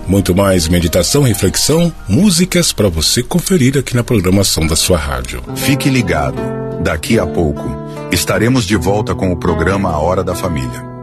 Muito mais meditação, reflexão, músicas para você conferir aqui na programação da sua rádio. Fique ligado. Daqui a pouco estaremos de volta com o programa A Hora da Família.